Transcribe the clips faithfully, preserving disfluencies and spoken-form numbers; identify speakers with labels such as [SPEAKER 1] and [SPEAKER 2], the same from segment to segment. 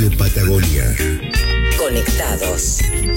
[SPEAKER 1] Radio Patagonia.
[SPEAKER 2] Conectados.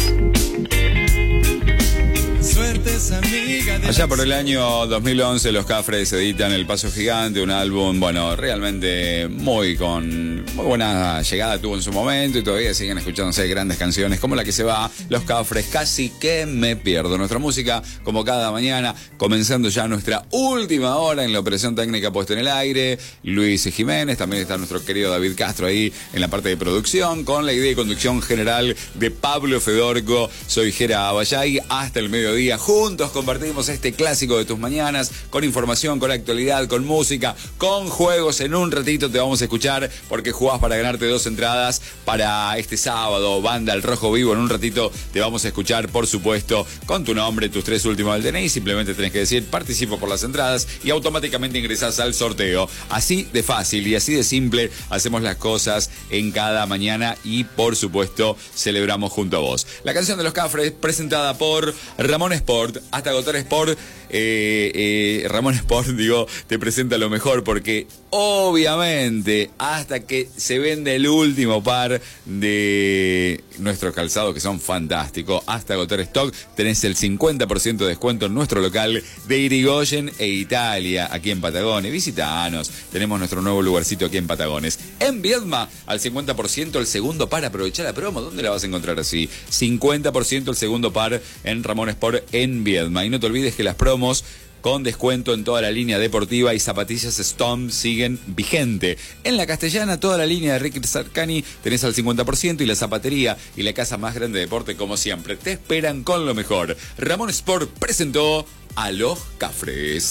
[SPEAKER 3] Allá por el año dos mil once los Cafres editan El Paso Gigante, un álbum, bueno, realmente muy con muy buena llegada tuvo en su momento y todavía siguen escuchándose grandes canciones como la que se va, Los Cafres, Casi que me pierdo. Nuestra música, como cada mañana, comenzando ya nuestra última hora en la operación técnica puesta en el aire, Luis Jiménez, también está nuestro querido David Castro ahí en la parte de producción, con la idea y conducción general de Pablo Fedorco. Soy Jera Abayay, hasta el mediodía, juntos compartimos este clásico de tus mañanas, con información, con actualidad, con música, con juegos. En un ratito te vamos a escuchar porque jugás para ganarte dos entradas para este sábado, Banda El Rojo Vivo. En un ratito te vamos a escuchar, por supuesto, con tu nombre, tus tres últimos del D N I. Simplemente tenés que decir participo por las entradas y automáticamente ingresás al sorteo. Así de fácil y así de simple hacemos las cosas en cada mañana y, por supuesto, celebramos junto a vos. La canción de los Cafres, presentada por Ramón Sport. Hasta agotar Sport, eh, eh, Ramón Sport, digo, te presenta lo mejor porque obviamente hasta que se vende el último par de nuestros calzados, que son fantásticos, hasta agotar stock, tenés el cincuenta por ciento de descuento en nuestro local de Irigoyen e Italia, aquí en Patagones. Visitanos, tenemos nuestro nuevo lugarcito aquí en Patagones. En Viedma, al cincuenta por ciento el segundo par, aprovechar la promo. ¿Dónde la vas a encontrar así? cincuenta por ciento el segundo par en Ramón Sport en Viedma. Y no te olvides que las promos con descuento en toda la línea deportiva y zapatillas Stomp siguen vigente. En la Castellana, toda la línea de Ricky Sarcani tenés al cincuenta por ciento y la zapatería y la casa más grande de deporte, como siempre, te esperan con lo mejor. Ramón Sport presentó a los Cafres.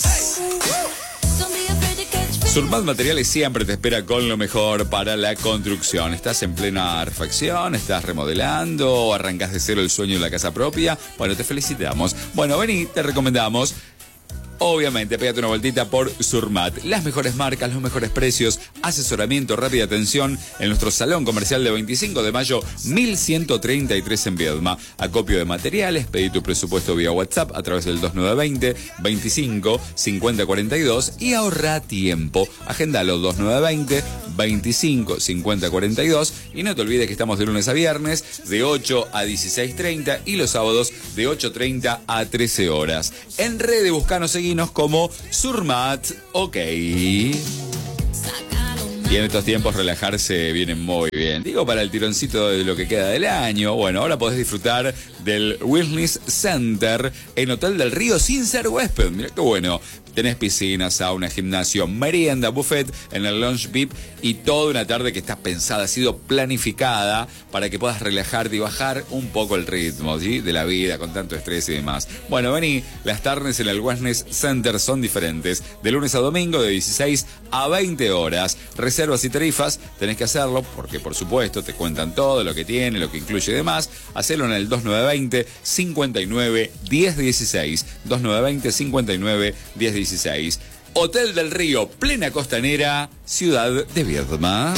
[SPEAKER 3] Surmat Materiales siempre te espera con lo mejor para la construcción. ¿Estás en plena refacción? ¿Estás remodelando? ¿Arrancás de cero el sueño de la casa propia? Bueno, te felicitamos. Bueno, vení, te recomendamos. Obviamente, pégate una vueltita por Surmat. Las mejores marcas, los mejores precios, asesoramiento, rápida atención en nuestro salón comercial de veinticinco de mayo, mil ciento treinta y tres en Viedma. Acopio de materiales, pedí tu presupuesto vía WhatsApp a través del dos nueve veinte, veinticinco, cincuenta cuarenta y dos y ahorra tiempo. Agendalo dos nueve veinte, veinticinco, cincuenta cuarenta y dos y no te olvides que estamos de lunes a viernes de ocho a dieciséis treinta y los sábados de ocho treinta a trece horas. En redes, buscanos, seguinos como Surmat, ok. Y en estos tiempos relajarse viene muy bien. Digo, para el tironcito de lo que queda del año. Bueno, ahora podés disfrutar del Wellness Center en Hotel del Río sin ser huésped. Mirá qué bueno. Tenés piscina, sauna, gimnasio, merienda, buffet en el lounge V I P y toda una tarde que está pensada, ha sido planificada para que puedas relajarte y bajar un poco el ritmo, ¿sí?, de la vida con tanto estrés y demás. Bueno, vení, las tardes en el Wellness Center son diferentes. De lunes a domingo de dieciséis a veinte horas. Reservas y tarifas tenés que hacerlo porque, por supuesto, te cuentan todo lo que tiene, lo que incluye y demás. Hacelo en el dos nueve veinte, cincuenta y nueve, diez dieciséis. dos nueve veinte, cincuenta y nueve, diez dieciséis. Hotel del Río, plena costanera, ciudad de Viedma.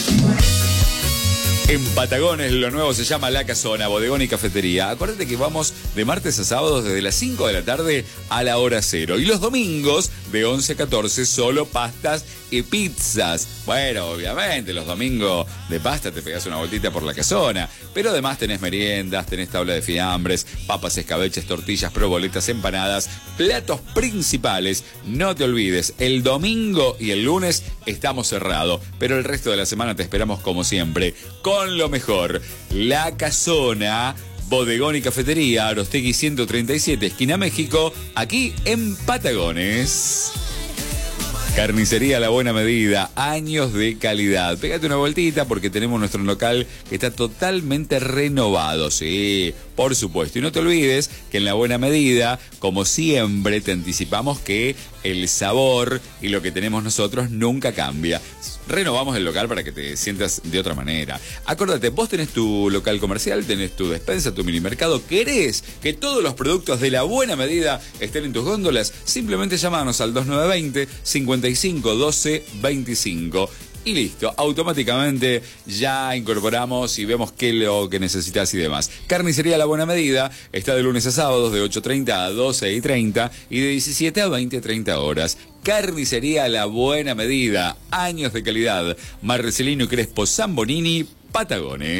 [SPEAKER 3] En Patagones lo nuevo se llama La Casona, bodegón y cafetería. Acuérdate que vamos de martes a sábados desde las cinco de la tarde a la hora cero. Y los domingos de once a catorce solo pastas y pizzas. Bueno, obviamente los domingos de pasta te pegas una vueltita por La Casona. Pero además tenés meriendas, tenés tabla de fiambres, papas, escabeches, tortillas, proboletas, empanadas, platos principales. No te olvides, el domingo y el lunes estamos cerrados. Pero el resto de la semana te esperamos como siempre. Con lo mejor, La Casona, bodegón y cafetería, Arostegui ciento treinta y siete, esquina México, aquí en Patagones. Carnicería La Buena Medida, años de calidad. Pégate una vueltita porque tenemos nuestro local que está totalmente renovado, sí, por supuesto. Y no te olvides que en La Buena Medida, como siempre, te anticipamos que el sabor y lo que tenemos nosotros nunca cambia. Renovamos el local para que te sientas de otra manera. Acuérdate, vos tenés tu local comercial, tenés tu despensa, tu mini mercado. ¿Querés que todos los productos de La Buena Medida estén en tus góndolas? Simplemente llámanos al dos nueve veinte, cincuenta y cinco, doce, veinticinco. Y listo, automáticamente ya incorporamos y vemos qué es lo que necesitas y demás. Carnicería La Buena Medida está de lunes a sábados de ocho treinta a doce y treinta y de diecisiete a veinte treinta horas. Carnicería La Buena Medida, años de calidad. Marcelino y Crespo Zambonini, Patagones.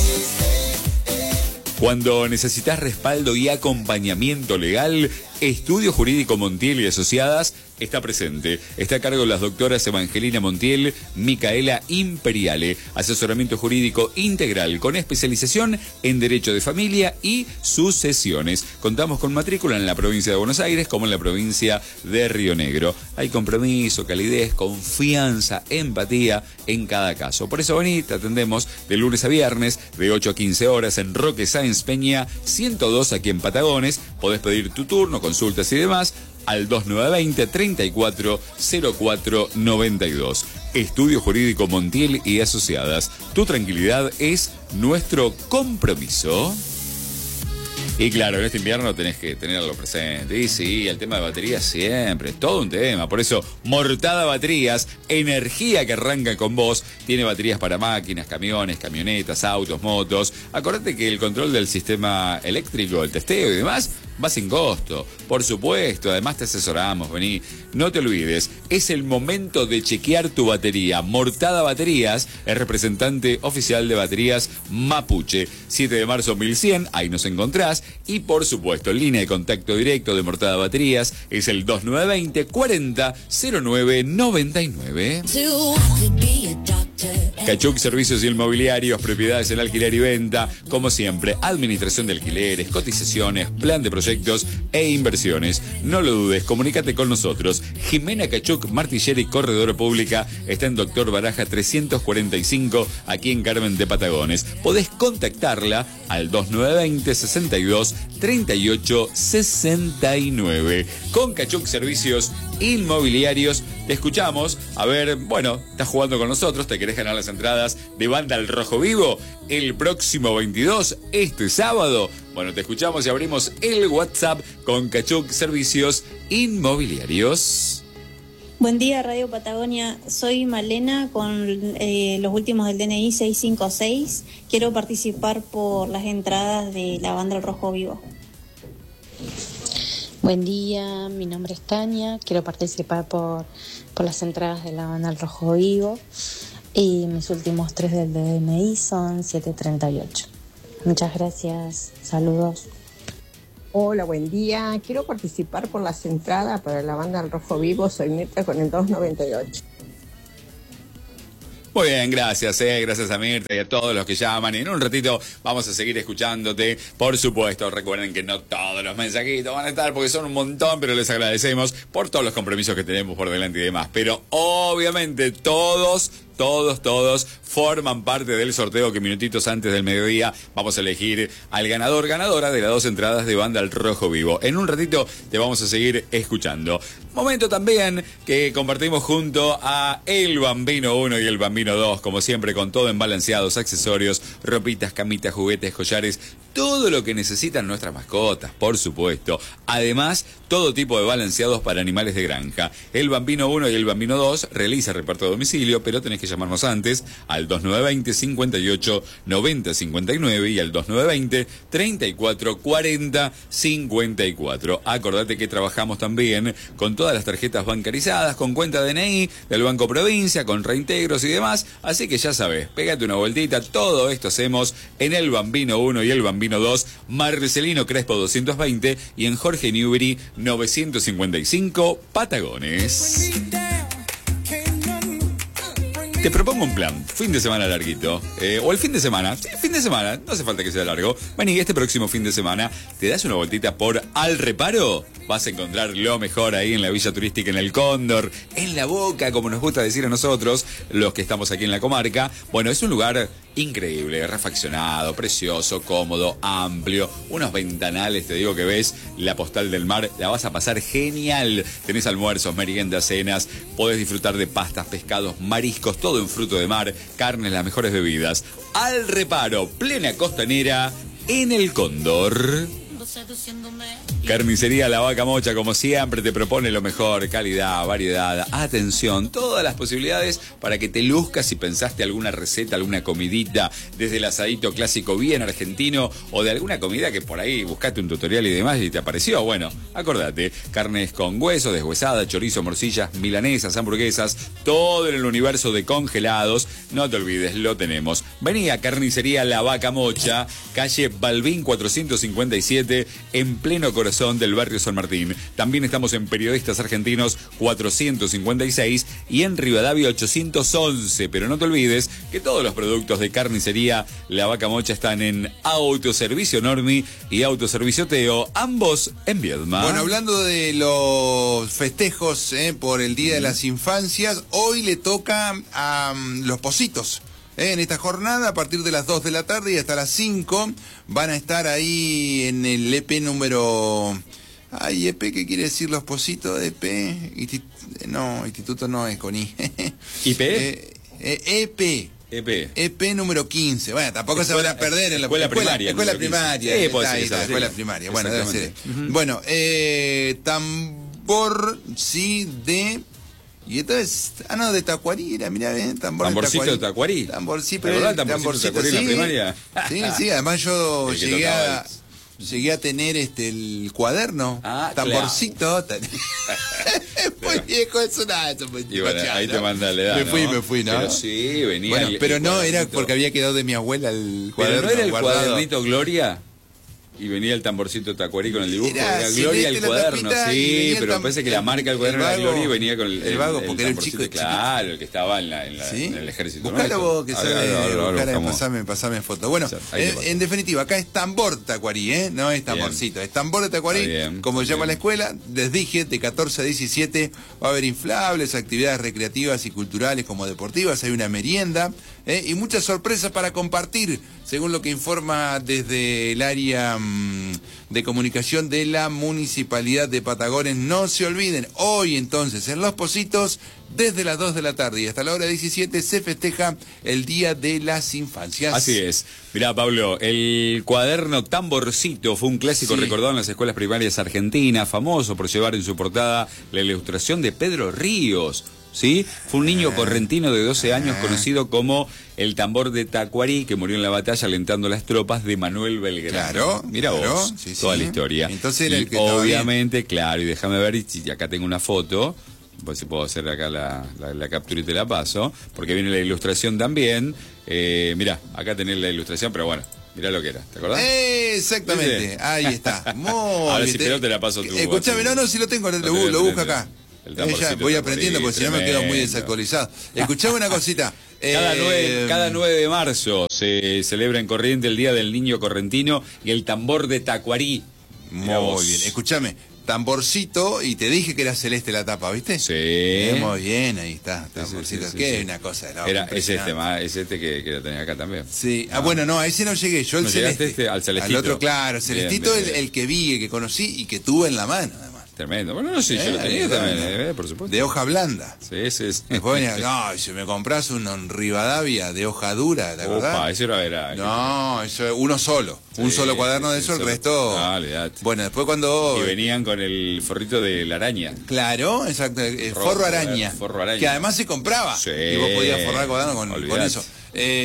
[SPEAKER 3] Cuando necesitas respaldo y acompañamiento legal, Estudio Jurídico Montiel y Asociadas está presente. Está a cargo de las doctoras Evangelina Montiel, Micaela Imperiale. Asesoramiento jurídico integral con especialización en Derecho de Familia y Sucesiones. Contamos con matrícula en la provincia de Buenos Aires como en la provincia de Río Negro. Hay compromiso, calidez, confianza, empatía en cada caso. Por eso vení, te atendemos de lunes a viernes de ocho a quince horas en Roque Sáenz Peña ciento dos aquí en Patagones. Podés pedir tu turno, consultas y demás al dos nueve dos cero, treinta y cuatro cero cuatro noventa y dos. Estudio Jurídico Montiel y Asociadas. Tu tranquilidad es nuestro compromiso. Y claro, en este invierno tenés que tenerlo presente. Y sí, el tema de baterías siempre, es todo un tema. Por eso, Mortada Baterías, energía que arranca con vos. Tiene baterías para máquinas, camiones, camionetas, autos, motos. Acordate que el control del sistema eléctrico, el testeo y demás, va sin costo. Por supuesto, además te asesoramos, vení. No te olvides, es el momento de chequear tu batería. Mortada Baterías es representante oficial de Baterías Mapuche. siete de marzo mil cien, ahí nos encontrás. Y por supuesto, línea de contacto directo de Mortada Baterías es el dos nueve dos cero, cuarenta cero nueve noventa y nueve. Cachuk Servicios Inmobiliarios, propiedades en alquiler y venta, como siempre, administración de alquileres, cotizaciones, plan de proyectos e inversiones. No lo dudes, comunícate con nosotros. Jimena Cachuk, Martillera y Corredora Pública, está en Doctor Baraja trescientos cuarenta y cinco, aquí en Carmen de Patagones. Podés contactarla al dos nueve dos cero, sesenta y dos, treinta y ocho sesenta y nueve. Con Cachuk Servicios Inmobiliarios te escuchamos. A ver, bueno, estás jugando con nosotros, te querés ganar las entradas de Banda al Rojo Vivo el próximo veintidós, este sábado. Bueno, te escuchamos y abrimos el WhatsApp con Cachuk Servicios Inmobiliarios.
[SPEAKER 1] Buen día, Radio Patagonia. Soy Malena con eh, los últimos del D N I seiscientos cincuenta y seis. Quiero participar por las entradas de la Banda al Rojo Vivo.
[SPEAKER 4] Buen día, mi nombre es Tania, quiero participar por, por las entradas de la Banda al Rojo Vivo y mis últimos tres del D N I son setecientos treinta y ocho. Muchas gracias, saludos.
[SPEAKER 5] Hola, buen día, quiero participar por las entradas para la Banda al Rojo Vivo, soy Mirta con el dos noventa y ocho.
[SPEAKER 3] Muy bien, gracias, eh, gracias a Mirta y a todos los que llaman. Y en un ratito vamos a seguir escuchándote. Por supuesto, recuerden que no todos los mensajitos van a estar porque son un montón, pero les agradecemos por todos los compromisos que tenemos por delante y demás. Pero obviamente todos... Todos, todos forman parte del sorteo que minutitos antes del mediodía vamos a elegir al ganador, ganadora de las dos entradas de Banda al Rojo Vivo. En un ratito te vamos a seguir escuchando. Momento también que compartimos junto a el Bambino uno y el Bambino dos, como siempre con todo en balanceados, accesorios, ropitas, camitas, juguetes, collares, todo lo que necesitan nuestras mascotas, por supuesto. Además, todo tipo de balanceados para animales de granja. El Bambino uno y el Bambino dos realiza reparto a domicilio, pero tenés que llamarnos antes al dos nueve dos cero, cincuenta y ocho noventa cincuenta y nueve y al dos nueve dos cero, treinta y cuatro cuarenta cincuenta y cuatro. Acordate que trabajamos también con todas las tarjetas bancarizadas, con cuenta D N I del Banco Provincia, con reintegros y demás. Así que ya sabes, pégate una vueltita. Todo esto hacemos en el Bambino uno y el Bambino dos, Marcelino Crespo doscientos veinte y en Jorge Newbery novecientos cincuenta y cinco, Patagones. Te propongo un plan, fin de semana larguito, eh, o el fin de semana, sí, fin de semana, no hace falta que sea largo. Vení, este próximo fin de semana te das una vueltita por Al Reparo, vas a encontrar lo mejor ahí en la Villa Turística, en el Cóndor, en La Boca, como nos gusta decir a nosotros, los que estamos aquí en la comarca. Bueno, es un lugar increíble, refaccionado, precioso, cómodo, amplio, unos ventanales, te digo que ves la postal del mar, la vas a pasar genial. Tenés almuerzos, meriendas, cenas, podés disfrutar de pastas, pescados, mariscos, todo en fruto de mar, carnes, las mejores bebidas. Al Reparo, plena costanera, en el Cóndor.
[SPEAKER 6] Seduciéndome.
[SPEAKER 3] Carnicería La Vaca Mocha, como siempre, te propone lo mejor: calidad, variedad, atención, todas las posibilidades para que te luzcas si pensaste alguna receta, alguna comidita, desde el asadito clásico bien argentino o de alguna comida que por ahí buscaste un tutorial y demás y te apareció. Bueno, acordate, carnes con hueso, deshuesada, chorizo, morcillas, milanesas, hamburguesas, todo en el universo de congelados. No te olvides, lo tenemos. Vení a Carnicería La Vaca Mocha, calle Balbín cuatrocientos cincuenta y siete, en pleno corazón del barrio San Martín. También estamos en Periodistas Argentinos cuatrocientos cincuenta y seis y en Rivadavia ochocientos once. Pero no te olvides que todos los productos de Carnicería La Vaca Mocha están en Autoservicio Normi y Autoservicio Teo, ambos en Viedma.
[SPEAKER 6] Bueno, hablando de los festejos eh, por el Día de las Infancias, hoy le toca a um, los Positos. Eh, en esta jornada, a partir de las dos de la tarde y hasta las cinco, van a estar ahí en el E P número... Ay, E P, ¿qué quiere decir los Positos? E P, Instit... no, instituto no es con I.
[SPEAKER 3] ¿I P?
[SPEAKER 6] Eh, eh, E P.
[SPEAKER 3] E P.
[SPEAKER 6] E P número quince. Bueno, tampoco
[SPEAKER 3] escuela,
[SPEAKER 6] se van a perder en la
[SPEAKER 3] escuela primaria.
[SPEAKER 6] Escuela primaria.
[SPEAKER 3] Sí,
[SPEAKER 6] está,
[SPEAKER 3] ahí
[SPEAKER 6] está,
[SPEAKER 3] sí,
[SPEAKER 6] escuela
[SPEAKER 3] sí.
[SPEAKER 6] primaria. Bueno, debe ser. Uh-huh. Bueno, eh, tambor, sí, de... Y entonces, ah, no, de Tacuarí, era, mirá, bien, tambor
[SPEAKER 3] Tamborcito de Tacuarí.
[SPEAKER 6] Tamborcito,
[SPEAKER 3] ¿verdad?
[SPEAKER 6] eh,
[SPEAKER 3] Tamborcito,
[SPEAKER 6] tamborcito,
[SPEAKER 3] de Tacuarí
[SPEAKER 6] sí.
[SPEAKER 3] en la primaria.
[SPEAKER 6] Sí, sí, además yo
[SPEAKER 3] El que
[SPEAKER 6] llegué
[SPEAKER 3] tocaba
[SPEAKER 6] a... Llegué a tener este el cuaderno,
[SPEAKER 3] ah,
[SPEAKER 6] tamborcito. Claro. Muy viejo, eso nada, eso muy
[SPEAKER 3] Y bueno, ahí te manda la edad,
[SPEAKER 6] Me fui,
[SPEAKER 3] ¿no?
[SPEAKER 6] me fui, ¿no?
[SPEAKER 3] Pero sí, venía.
[SPEAKER 6] Bueno,
[SPEAKER 3] el,
[SPEAKER 6] pero
[SPEAKER 3] el
[SPEAKER 6] no, era
[SPEAKER 3] cuadernito.
[SPEAKER 6] porque había quedado de mi abuela el
[SPEAKER 3] Pero
[SPEAKER 6] cuaderno
[SPEAKER 3] no era el
[SPEAKER 6] guardado.
[SPEAKER 3] cuadernito Gloria. Y venía el tamborcito Tacuarí con el dibujo.
[SPEAKER 6] Era,
[SPEAKER 3] Era
[SPEAKER 6] si
[SPEAKER 3] Gloria
[SPEAKER 6] leíste
[SPEAKER 3] el
[SPEAKER 6] la
[SPEAKER 3] cuaderno,
[SPEAKER 6] tapita y
[SPEAKER 3] sí,
[SPEAKER 6] venía el
[SPEAKER 3] pero
[SPEAKER 6] tam-
[SPEAKER 3] parece que la marca del
[SPEAKER 6] el
[SPEAKER 3] cuaderno era
[SPEAKER 6] vago,
[SPEAKER 3] Gloria y venía con el,
[SPEAKER 6] el vago, porque era el
[SPEAKER 3] tamborcito,
[SPEAKER 6] chico
[SPEAKER 3] claro, el que estaba en, la, en, la,
[SPEAKER 6] ¿Sí?
[SPEAKER 3] en el ejército.
[SPEAKER 6] Buscalo
[SPEAKER 3] nuestro.
[SPEAKER 6] vos, que
[SPEAKER 3] Ahora,
[SPEAKER 6] sabe
[SPEAKER 3] ahora, ahora,
[SPEAKER 6] buscar,
[SPEAKER 3] buscamos.
[SPEAKER 6] pasame, pasame foto. Bueno,
[SPEAKER 3] Sí, ahí te
[SPEAKER 6] en,
[SPEAKER 3] paso.
[SPEAKER 6] en definitiva, acá es tambor Tacuarí, ¿eh? No es tamborcito, es tambor de Tacuarí,
[SPEAKER 3] Está bien,
[SPEAKER 6] como se
[SPEAKER 3] está
[SPEAKER 6] llama
[SPEAKER 3] bien.
[SPEAKER 6] la escuela. Les dije, de catorce a diecisiete va a haber inflables, actividades recreativas y culturales como deportivas, hay una merienda, ¿eh? Y muchas sorpresas para compartir, según lo que informa desde el área mmm, de comunicación de la Municipalidad de Patagones. No se olviden, hoy entonces en Los Positos, desde las dos de la tarde y hasta la hora diecisiete, se festeja el Día de las Infancias.
[SPEAKER 3] Así es. Mirá, Pablo, el cuaderno Tamborcito fue un clásico
[SPEAKER 6] Sí.
[SPEAKER 3] recordado en las escuelas primarias argentinas, famoso por llevar en su portada la ilustración de Pedro Ríos. ¿Sí? Fue un niño correntino de doce años conocido como el tambor de Tacuarí, que murió en la batalla alentando las tropas de Manuel Belgrano.
[SPEAKER 6] Claro,
[SPEAKER 3] Mira
[SPEAKER 6] claro,
[SPEAKER 3] vos,
[SPEAKER 6] sí,
[SPEAKER 3] toda
[SPEAKER 6] sí.
[SPEAKER 3] la historia.
[SPEAKER 6] Entonces era
[SPEAKER 3] Y
[SPEAKER 6] el que estaba
[SPEAKER 3] obviamente, claro, y déjame ver, y y acá tengo una foto, pues si puedo hacer acá la, la, la captura y te la paso, porque viene la ilustración también. Eh, mirá, acá tenés la ilustración, pero bueno, mirá lo que era, ¿te acordás?
[SPEAKER 6] Exactamente,
[SPEAKER 3] ¿Viste?
[SPEAKER 6] ahí está. Muy
[SPEAKER 3] Ahora
[SPEAKER 6] bien.
[SPEAKER 3] si pero te la paso tú.
[SPEAKER 6] Escuchame,
[SPEAKER 3] así.
[SPEAKER 6] no, no, si lo tengo, lo,
[SPEAKER 3] Lo
[SPEAKER 6] lo,
[SPEAKER 3] tenés,
[SPEAKER 6] lo
[SPEAKER 3] lo
[SPEAKER 6] busco
[SPEAKER 3] tenés.
[SPEAKER 6] acá.
[SPEAKER 3] El
[SPEAKER 6] Eh,
[SPEAKER 3] tamborcito
[SPEAKER 6] ya voy
[SPEAKER 3] de
[SPEAKER 6] aprendiendo
[SPEAKER 3] Tacuarí,
[SPEAKER 6] porque si no me quedo muy
[SPEAKER 3] tremendo.
[SPEAKER 6] desactualizado. Escuchame una cosita.
[SPEAKER 3] Cada,
[SPEAKER 6] eh,
[SPEAKER 3] nueve, cada nueve de marzo se celebra en Corriente el Día del Niño Correntino y el tambor de Tacuarí. Mirá
[SPEAKER 6] Muy
[SPEAKER 3] vos.
[SPEAKER 6] bien, escúchame, tamborcito, y te dije que era celeste la tapa, ¿viste?
[SPEAKER 3] Sí.
[SPEAKER 6] Eh, muy bien, ahí está,
[SPEAKER 3] Sí, sí,
[SPEAKER 6] tamborcito,
[SPEAKER 3] sí, sí,
[SPEAKER 6] que
[SPEAKER 3] sí.
[SPEAKER 6] es una cosa de la
[SPEAKER 3] Era,
[SPEAKER 6] otra,
[SPEAKER 3] es este,
[SPEAKER 6] impresionante.
[SPEAKER 3] ma, es este que, que lo tenés acá también.
[SPEAKER 6] Sí, ah, bueno, no, a ese no llegué, yo el
[SPEAKER 3] ¿No llegaste
[SPEAKER 6] celeste.
[SPEAKER 3] este? Al celestito.
[SPEAKER 6] otro, claro, el
[SPEAKER 3] Bien,
[SPEAKER 6] celestito,
[SPEAKER 3] bien,
[SPEAKER 6] el,
[SPEAKER 3] bien.
[SPEAKER 6] el que vi, el que conocí y que tuve en la mano, además.
[SPEAKER 3] Tremendo. Bueno, no sé, yo
[SPEAKER 6] Eh,
[SPEAKER 3] lo tenía
[SPEAKER 6] eh,
[SPEAKER 3] también,
[SPEAKER 6] eh,
[SPEAKER 3] eh, por supuesto.
[SPEAKER 6] De hoja blanda.
[SPEAKER 3] Sí, ese es.
[SPEAKER 6] Después venía, no, si me compras un Rivadavia de hoja dura, ¿te acordás?
[SPEAKER 3] Opa, eso era, era.
[SPEAKER 6] No, eso es uno solo. Un
[SPEAKER 3] Sí,
[SPEAKER 6] solo cuaderno de
[SPEAKER 3] sí,
[SPEAKER 6] eso, el
[SPEAKER 3] solo.
[SPEAKER 6] resto.
[SPEAKER 3] Ah, olvidate.
[SPEAKER 6] Bueno, después cuando.
[SPEAKER 3] Y venían con el forrito de la araña.
[SPEAKER 6] Claro, exacto. eh,
[SPEAKER 3] Rojo,
[SPEAKER 6] forro araña.
[SPEAKER 3] forro araña.
[SPEAKER 6] Que además se compraba.
[SPEAKER 3] Sí.
[SPEAKER 6] Y vos podías forrar cuaderno con, con
[SPEAKER 3] Olvidate.
[SPEAKER 6] eso.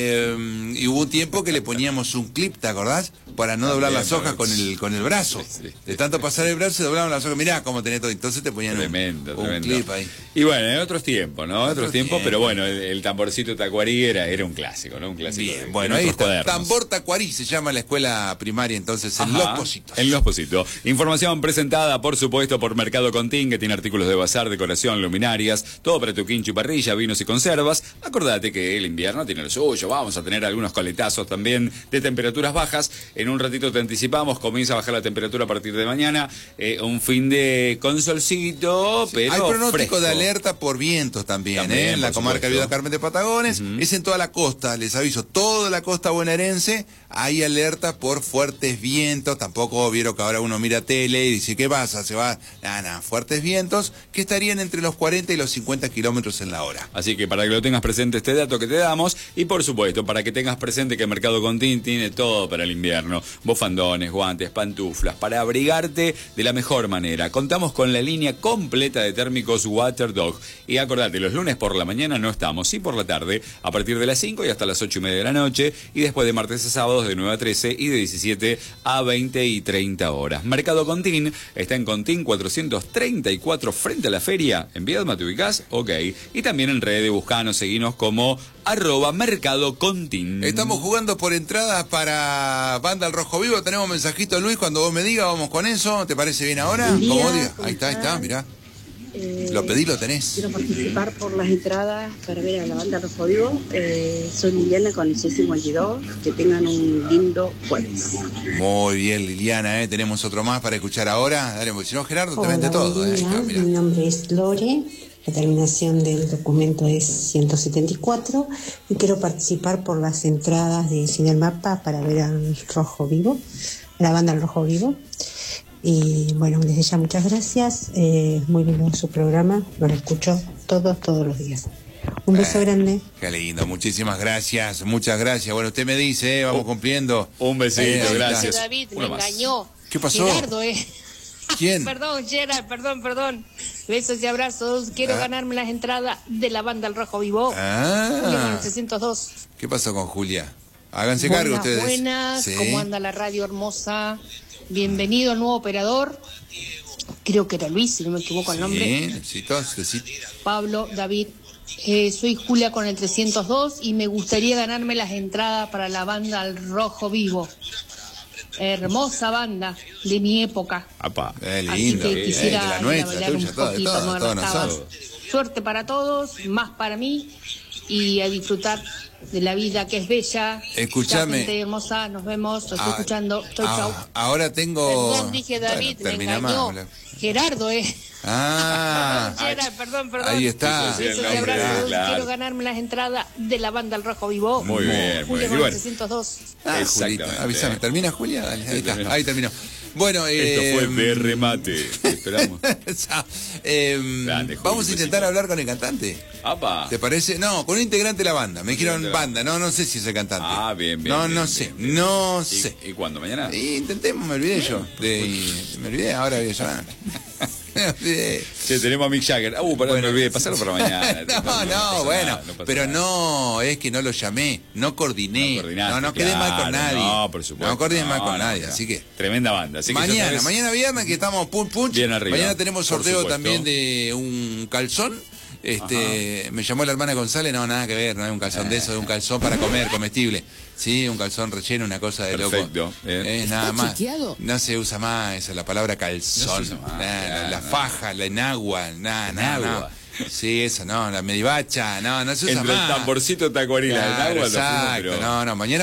[SPEAKER 6] Eh, y hubo un tiempo que le poníamos un clip, ¿te acordás? Para no doblar
[SPEAKER 3] También,
[SPEAKER 6] las hojas
[SPEAKER 3] pero-
[SPEAKER 6] con el con el brazo.
[SPEAKER 3] Sí.
[SPEAKER 6] De tanto pasar el brazo se doblaban las hojas. Mirá cómo tenés todo. Entonces te ponían un-
[SPEAKER 3] Tremendo,
[SPEAKER 6] un,
[SPEAKER 3] tremendo.
[SPEAKER 6] clip ahí.
[SPEAKER 3] Y bueno, en otros tiempos, ¿no? Otros,
[SPEAKER 6] Otros
[SPEAKER 3] tiempos,
[SPEAKER 6] tiempos.
[SPEAKER 3] pero bueno, el, el tamborcito Tacuarí era, era un clásico, ¿no? Un clásico. de-
[SPEAKER 6] Bien,
[SPEAKER 3] de
[SPEAKER 6] bueno, ahí
[SPEAKER 3] nuestros
[SPEAKER 6] está.
[SPEAKER 3] cuadernos.
[SPEAKER 6] Tambor Tacuarí se llama la escuela primaria, entonces, en
[SPEAKER 3] Ajá,
[SPEAKER 6] Los Positos.
[SPEAKER 3] En Los Positos. Información presentada, por supuesto, por Mercado Contín, que tiene artículos de bazar, decoración, luminarias, todo para tu quincho y parrilla, vinos y conservas. Acordate que el invierno tiene lo suyo, vamos a tener algunos coletazos también de temperaturas bajas. En un ratito te anticipamos, comienza a bajar la temperatura a partir de mañana. Eh, un fin de con solcito, pero
[SPEAKER 6] Hay pronóstico
[SPEAKER 3] fresco.
[SPEAKER 6] de alerta por vientos también,
[SPEAKER 3] También,
[SPEAKER 6] ¿eh? En la
[SPEAKER 3] por
[SPEAKER 6] comarca
[SPEAKER 3] supuesto.
[SPEAKER 6] Viuda Carmen de Patagones. Es en toda la costa, les aviso, toda la costa bonaerense hay alerta por fuertes vientos. Tampoco vieron que ahora uno mira tele y dice, ¿qué pasa? Se va. Nada, nada, fuertes vientos que estarían entre los cuarenta y los cincuenta kilómetros en la hora.
[SPEAKER 3] Así que para que lo tengas presente este dato que te damos y por supuesto, para que tengas presente que Mercado Contín tiene todo para el invierno. Bofandones, guantes, pantuflas, para abrigarte de la mejor manera. Contamos con la línea completa de térmicos Waterdog. Y acordate, los lunes por la mañana no estamos, sí por la tarde, a partir de las cinco y hasta las ocho y media de la noche, y después de martes a sábados de nueve a trece y de diecisiete a veinte y treinta horas. Mercado Contín está en Contín cuatrocientos treinta y cuatro frente a la feria. ¿En Viedma te ubicás? Ok. Y también en redes, buscanos, seguinos como arroba Mercado Contín.
[SPEAKER 6] Estamos jugando por entradas para Banda al Rojo Vivo. Tenemos mensajito, Luis, cuando vos me digas, vamos con eso. ¿Te parece bien ahora?
[SPEAKER 7] Buen día,
[SPEAKER 6] Como vos digas.
[SPEAKER 7] ¿cómo
[SPEAKER 6] Ahí está, ahí está,
[SPEAKER 7] están?
[SPEAKER 6] mirá.
[SPEAKER 7] Eh,
[SPEAKER 6] Lo pedí, lo tenés.
[SPEAKER 7] Quiero participar por las entradas para ver a la Banda Rojo Vivo. Eh, soy Liliana con el C cincuenta y dos. Que tengan un lindo jueves.
[SPEAKER 6] Muy bien, Liliana, ¿eh? Tenemos otro más para escuchar ahora. Dale, porque si no, Gerardo te
[SPEAKER 8] Hola,
[SPEAKER 6] vende todo.
[SPEAKER 8] buen
[SPEAKER 6] ¿eh?
[SPEAKER 8] día.
[SPEAKER 6] Acá, mirá.
[SPEAKER 8] Mi nombre es Lore, la terminación del documento es ciento setenta y cuatro y quiero participar por las entradas de Cine El Mapa para ver al Rojo Vivo, la banda al Rojo Vivo. Y bueno, desde ya muchas gracias, eh, muy lindo su programa, lo escucho todos, todos los días. Un beso
[SPEAKER 6] Eh,
[SPEAKER 8] grande.
[SPEAKER 6] Qué lindo, muchísimas gracias, muchas gracias. Bueno, usted me dice, ¿eh? Vamos cumpliendo.
[SPEAKER 3] Un besito,
[SPEAKER 6] Eh, ahí está.
[SPEAKER 3] gracias.
[SPEAKER 9] David, me
[SPEAKER 3] Uno más.
[SPEAKER 9] engañó.
[SPEAKER 6] ¿Qué pasó?
[SPEAKER 9] Gerardo, eh.
[SPEAKER 6] ¿Quién?
[SPEAKER 9] Perdón, Gerard, perdón, perdón. Besos y abrazos. Quiero
[SPEAKER 6] Ah.
[SPEAKER 9] ganarme las entradas de la Banda al Rojo Vivo.
[SPEAKER 6] Ah.
[SPEAKER 9] Julia con el trescientos dos.
[SPEAKER 6] ¿Qué pasó con Julia? Háganse cargo
[SPEAKER 9] Buenas,
[SPEAKER 6] ustedes.
[SPEAKER 9] buenas.
[SPEAKER 6] Sí.
[SPEAKER 9] ¿Cómo anda la radio hermosa? Bienvenido al nuevo operador. Creo que era Luis, si no me equivoco el nombre.
[SPEAKER 6] Sí, necesito, necesito.
[SPEAKER 9] Pablo, David. Eh, soy Julia con el trescientos dos y me gustaría ganarme las entradas para la Banda al Rojo Vivo. Hermosa banda de mi época.
[SPEAKER 3] Apá.
[SPEAKER 6] Eh,
[SPEAKER 9] Así
[SPEAKER 6] lindo,
[SPEAKER 9] que
[SPEAKER 6] bien,
[SPEAKER 9] quisiera
[SPEAKER 6] de la
[SPEAKER 9] ir a
[SPEAKER 6] nuestra,
[SPEAKER 9] bailar
[SPEAKER 6] tuya,
[SPEAKER 9] un
[SPEAKER 6] toda,
[SPEAKER 9] poquito,
[SPEAKER 6] toda,
[SPEAKER 9] mover
[SPEAKER 6] toda
[SPEAKER 9] las tabas.
[SPEAKER 6] nosotros.
[SPEAKER 9] Suerte para todos, más para mí, y a disfrutar de la vida que es bella.
[SPEAKER 6] Escuchame.
[SPEAKER 9] Chao, gente hermosa, nos vemos, lo estoy
[SPEAKER 6] Ah,
[SPEAKER 9] escuchando. Chau,
[SPEAKER 6] ah,
[SPEAKER 9] chau.
[SPEAKER 6] Ahora tengo.
[SPEAKER 9] Perdón, dije David,
[SPEAKER 6] Bueno,
[SPEAKER 9] me
[SPEAKER 6] termina más,
[SPEAKER 9] engañó.
[SPEAKER 6] boludo.
[SPEAKER 9] Gerardo, eh.
[SPEAKER 6] Ah,
[SPEAKER 9] Perdón, Gerard, perdón, perdón.
[SPEAKER 6] ahí está.
[SPEAKER 3] Sí, sí,
[SPEAKER 9] Besos
[SPEAKER 3] el
[SPEAKER 9] y
[SPEAKER 3] nombre,
[SPEAKER 9] abrazos.
[SPEAKER 3] claro.
[SPEAKER 9] Quiero ganarme las entradas de la Banda al Rojo Vivo.
[SPEAKER 3] Muy bien, muy
[SPEAKER 9] Julia
[SPEAKER 3] bien.
[SPEAKER 9] con
[SPEAKER 3] Y
[SPEAKER 9] el
[SPEAKER 3] bueno,
[SPEAKER 9] trescientos dos.
[SPEAKER 6] Ah,
[SPEAKER 3] Exactamente.
[SPEAKER 6] Julita, avísame. ¿Termina, Julia? Dale, ahí, está,
[SPEAKER 3] terminó.
[SPEAKER 6] ahí terminó. Bueno,
[SPEAKER 3] esto
[SPEAKER 6] eh,
[SPEAKER 3] fue de remate. Te esperamos.
[SPEAKER 6] eh,
[SPEAKER 3] Grande, Juli,
[SPEAKER 6] vamos a
[SPEAKER 3] un
[SPEAKER 6] intentar
[SPEAKER 3] besito.
[SPEAKER 6] hablar con el cantante.
[SPEAKER 3] Apá.
[SPEAKER 6] ¿Te parece? No, con un integrante de la banda. Me dijeron
[SPEAKER 3] Integrante de la
[SPEAKER 6] banda. No, no sé si es el cantante.
[SPEAKER 3] Ah, bien, bien.
[SPEAKER 6] No,
[SPEAKER 3] bien,
[SPEAKER 6] no
[SPEAKER 3] bien,
[SPEAKER 6] sé.
[SPEAKER 3] bien.
[SPEAKER 6] No
[SPEAKER 3] ¿Y-
[SPEAKER 6] sé.
[SPEAKER 3] ¿Y cuándo? ¿Mañana?
[SPEAKER 6] Y intentemos, me olvidé yo. De- y- me olvidé, ahora voy a llamar. Me olvidé.
[SPEAKER 3] Che, tenemos a Mick Jagger. Uh, perdón,
[SPEAKER 6] Bueno,
[SPEAKER 3] me olvidé. Pasarlo para mañana.
[SPEAKER 6] No,
[SPEAKER 3] pasa
[SPEAKER 6] no, bueno,
[SPEAKER 3] nada, no pasa
[SPEAKER 6] pero
[SPEAKER 3] nada.
[SPEAKER 6] no, es que no lo llamé, no coordiné,
[SPEAKER 3] No coordinaste,
[SPEAKER 6] no, no quedé mal con
[SPEAKER 3] claro,
[SPEAKER 6] nadie,
[SPEAKER 3] No, por supuesto.
[SPEAKER 6] no coordiné mal
[SPEAKER 3] No,
[SPEAKER 6] con
[SPEAKER 3] no,
[SPEAKER 6] nadie,
[SPEAKER 3] no.
[SPEAKER 6] así que
[SPEAKER 3] Tremenda banda. Así que ya
[SPEAKER 6] mañana,
[SPEAKER 3] tenés-
[SPEAKER 6] mañana viernes que estamos punch punch,
[SPEAKER 3] Bien arriba,
[SPEAKER 6] mañana tenemos
[SPEAKER 3] por
[SPEAKER 6] sorteo
[SPEAKER 3] supuesto.
[SPEAKER 6] también de un calzón. Este, me llamó la hermana González, no, nada que ver, no es un calzón de eso, es un calzón para comer, comestible. Sí, un calzón relleno, una cosa de
[SPEAKER 3] Perfecto,
[SPEAKER 6] loco.
[SPEAKER 3] bien.
[SPEAKER 6] Es nada más.
[SPEAKER 9] chequeado?
[SPEAKER 6] No se usa más esa, la palabra calzón.
[SPEAKER 3] No se usa más,
[SPEAKER 6] Nah, la-
[SPEAKER 3] claro,
[SPEAKER 6] la
[SPEAKER 3] no.
[SPEAKER 6] faja, la enagua, nada, nada,
[SPEAKER 3] Enagua.
[SPEAKER 6] Sí, esa no, la medivacha, no, no se usa
[SPEAKER 3] Entre el
[SPEAKER 6] más.
[SPEAKER 3] tamborcito tacuarila del
[SPEAKER 6] Claro,
[SPEAKER 3] agua, lo fuimos,
[SPEAKER 6] exacto,
[SPEAKER 3] pero-
[SPEAKER 6] no, no, mañana